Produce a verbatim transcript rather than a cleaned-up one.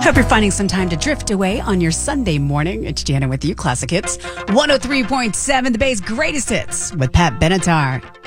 Hope you're finding some time to drift away on your Sunday morning. It's Jana with you, Classic Hits. one oh three point seven, the Bay's greatest hits with Pat Benatar.